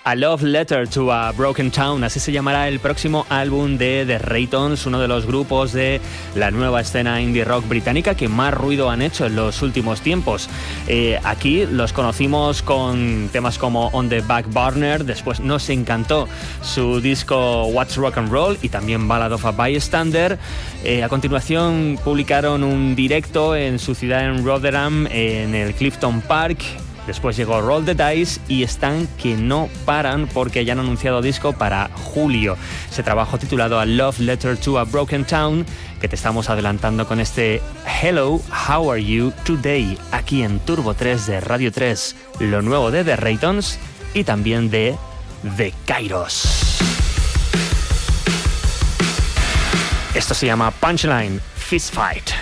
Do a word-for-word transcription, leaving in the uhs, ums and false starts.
A Love Letter to a Broken Town, así se llamará el próximo álbum de The Reytons, uno de los grupos de la nueva escena indie rock británica que más ruido han hecho en los últimos tiempos. Eh, aquí los conocimos con temas como On the Back Burner, después nos encantó su disco What's Rock and Roll y también Ballad of a Bystander. Eh, a continuación publicaron un directo en su ciudad en Rotherham, en el Clifton Park. Después llegó Roll the Dice y están que no paran porque ya han anunciado disco para julio. Ese trabajo titulado A Love Letter to a Broken Town que te estamos adelantando con este Hello, How Are You Today? Aquí en Turbo tres de Radio tres, lo nuevo de The Reytons y también de The Kairos. Esto se llama Punchline Fist Fight.